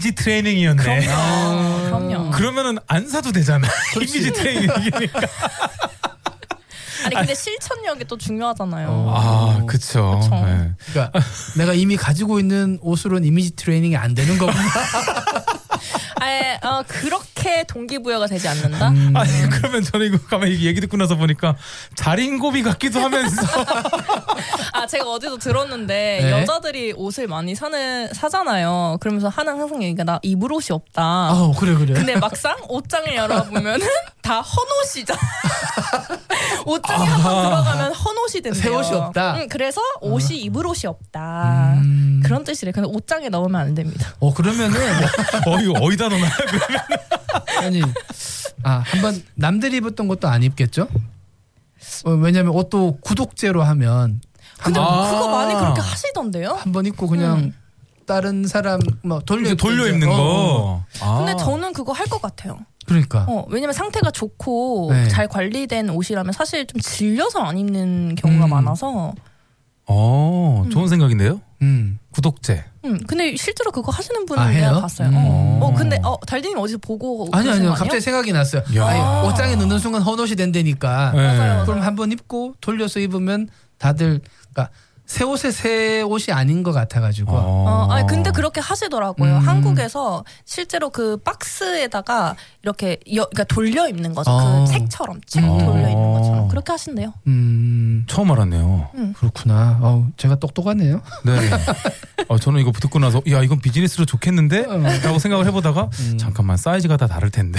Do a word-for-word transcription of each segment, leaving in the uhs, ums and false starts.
이미지 트레이닝이었네. 그럼요. 아, 그럼요. 그러면은 안 사도 되잖아. 이미지 트레이닝이니까. 아니 근데 실천력이 또 중요하잖아요. 어. 아, 그쵸. 그쵸. 네. 그러니까 내가 이미 가지고 있는 옷으로는 이미지 트레이닝이 안 되는 거구나. 아예 어, 그렇게 동기부여가 되지 않는다. 음. 아니 그러면 저는 이거 가만히 얘기 듣고 나서 보니까 자린고비 같기도 하면서. 아 제가 어디서 들었는데 네? 여자들이 옷을 많이 사는 사잖아요. 그러면서 하는 항상 얘기가 나 입을 옷이 없다. 아 그래 그래. 근데 막상 옷장을 열어보면은 다 헌옷이잖아. 옷장에 아. 한번 들어가면 헌옷이 된대요. 새 옷이 없다? 응, 그래서 옷이 입을 옷이 없다. 음. 그런 뜻이래. 근데 옷장에 넣으면 안 됩니다. 어 그러면은 어 이거 어디다 놓나? 아니 아 한번 남들이 입었던 것도 안 입겠죠? 어, 왜냐면 옷도 구독제로 하면 근데 아. 그거 많이 그렇게 하시던데요? 한 번 입고 그냥 음. 다른 사람 뭐 돌려 돌려 입는 어, 어. 거. 아. 근데 저는 그거 할 것 같아요. 그러니까 어, 왜냐면 상태가 좋고 네. 잘 관리된 옷이라면 사실 좀 질려서 안 입는 경우가 음. 많아서. 어 좋은 생각인데요. 음. 구독제. 음, 근데 실제로 그거 하시는 분을 아, 해요? 내가 봤어요. 음. 어. 어, 근데 어, 달디님 어디서 보고 아니 그러신 아니요 거 아니에요? 갑자기 생각이 났어요. 야. 아니, 옷장에 넣는 순간 헌옷이 된다니까. 네. 맞아요. 그럼 한 번 입고 돌려서 입으면 다들 그러니까 새 옷에 새 옷이 아닌 것 같아가지고. 어, 아니 근데 그렇게 하시더라고요. 음. 한국에서 실제로 그 박스에다가 이렇게 여, 그러니까 돌려 입는 거죠. 어. 그 책처럼 책 어. 돌려 입는 것처럼 그렇게 하신대요. 음 처음 알았네요. 그렇구나. 어 제가 똑똑하네요. 네. 어, 저는 이거 듣고 나서 야 이건 비즈니스로 좋겠는데? 어. 라고 생각을 해보다가 음. 잠깐만 사이즈가 다 다를 텐데.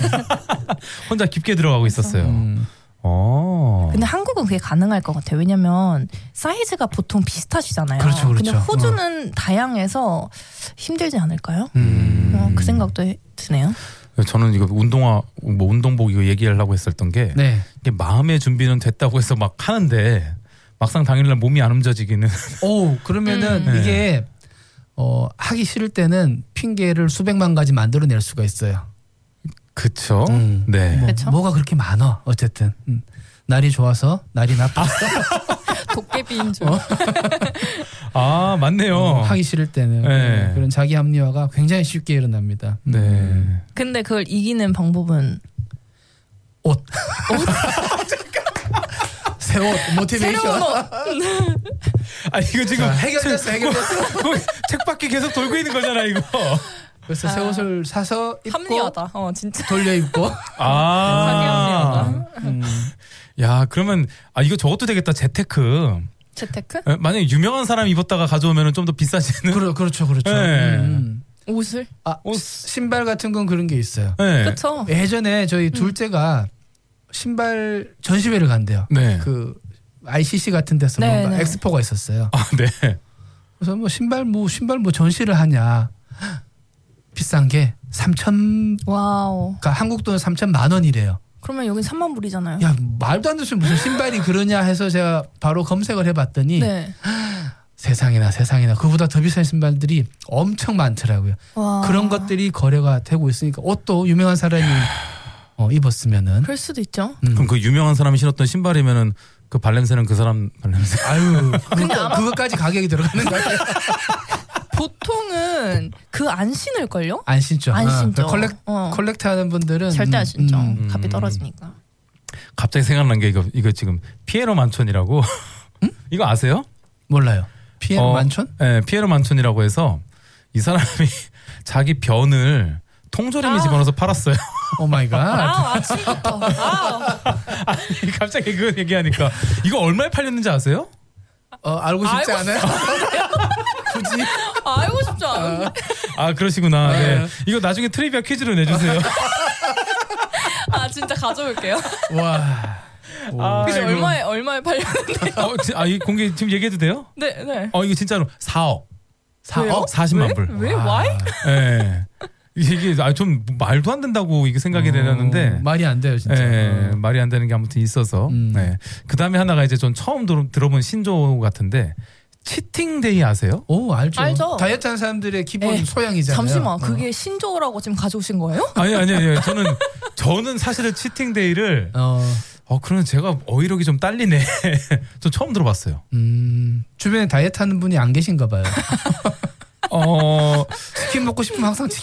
혼자 깊게 들어가고 있었어요. 음. 어. 근데 한국은 그게 가능할 것 같아요. 왜냐면 사이즈가 보통 비슷하시잖아요. 그렇죠, 그렇죠. 근데 호주는 다양해서 힘들지 않을까요? 음. 어, 그 생각도 해- 드네요. 저는 이거 운동화 뭐 운동복 이거 얘기하려고 했었던 게 네. 이게 마음의 준비는 됐다고 해서 막 하는데 막상 당일날 몸이 안 움직이는. 오 그러면은 음. 이게 어 하기 싫을 때는 핑계를 수백만 가지 만들어낼 수가 있어요. 그쵸? 음. 네. 뭐, 그쵸? 뭐가 그렇게 많아 어쨌든 음. 날이 좋아서 날이 나빴어. 도깨비인 줄. 아 맞네요. 어, 하기 싫을 때는 네. 그런 자기 합리화가 굉장히 쉽게 일어납니다. 네. 음. 근데 그걸 이기는 방법은 옷. 새 옷 모티베이션. 새로운 옷. 아 이거 지금 자, 해결됐어 해결됐어. 거기 책밖에 계속 돌고 있는 거잖아 이거. 그래서 새 아. 옷을 사서 입고 합리하다. 어 진짜. 돌려 입고. 아. 자기 합리화다. 음. 야 그러면 아 이거 저것도 되겠다 재테크. 재테크? 에, 만약에 유명한 사람 입었다가 가져오면 좀 더 비싸지는. 그러, 그렇죠 그렇죠. 네. 음. 옷을? 아 옷. 신발 같은 건 그런 게 있어요. 네. 그렇죠. 예전에 저희 둘째가 신발 전시회를 간대요. 네. 그 아이씨씨 같은 데서 네, 뭔가 네. 엑스포가 있었어요. 아 네. 그래서 뭐 신발 뭐 신발 뭐 전시를 하냐. 비싼 게 삼천 와우. 그러니까 한국 돈 삼천만 원이래요. 그러면 여긴 삼만 불이잖아요. 야 말도 안 되는 무슨 신발이 그러냐 해서 제가 바로 검색을 해봤더니 네. 세상에나 세상에나 그보다 더 비싼 신발들이 엄청 많더라고요. 와. 그런 것들이 거래가 되고 있으니까 옷도 유명한 사람이 어, 입었으면은 그럴 수도 있죠. 음. 그럼 그 유명한 사람이 신었던 신발이면은 그 발냄새는 그 사람 발냄새. 아유 근데 그거, 아마- 그거까지 가격이 들어가는 거예요. 보통은 그 안 신을걸요? 안 신죠. 안 어, 신죠. 컬렉 어. 컬렉트 하는 분들은 절대 안 신죠. 음, 값이 음. 떨어지니까. 갑자기 생각난 게 이거 이거 지금 피에로 만촌이라고. 이거 아세요? 몰라요. 피엠 어, 만촌? 네, 피에로 만촌이라고 해서 이 사람이 자기 변을 통조림에 아. 집어넣어서 팔았어요. 오 마이 갓. 아 아침부터. 아, 아니, 갑자기 그거 얘기하니까 이거 얼마에 팔렸는지 아세요? 어, 알고 싶지 알고 않아요? 굳이? 알고 싶지 않은데. 아 그러시구나. 네. 아. 이거 나중에 트리비아 퀴즈로 내주세요. 아 진짜 가져올게요. 와. 아, 그죠? 아이고. 얼마에 얼마에 팔렸는데? 어, 지- 아, 이 공개 지금 얘기해도 돼요? 네 네. 어 이거 진짜로 사억. 왜요? 사십만 왜? 불. 왜? Why? 예. 이게 아, 좀 말도 안 된다고 이게 생각이 되었는데. 어, 말이 안 돼요 진짜. 예, 말이 안 되는 게 아무튼 있어서. 음. 네. 그 다음에 하나가 이제 전 처음 들, 들어본 신조 같은데 치팅데이 아세요? 오 알죠. 알죠. 다이어트 하는 사람들의 기본 에, 소양이잖아요. 잠시만, 어. 그게 신조어라고 지금 가져오신 거예요? 아니 아니 아니 저는 저는 사실은 치팅데이를 어, 어 그러면 제가 어휘력이 좀 딸리네. 저 처음 들어봤어요. 음, 주변에 다이어트 하는 분이 안 계신가 봐요. 어, 치킨 먹고 싶으면 항상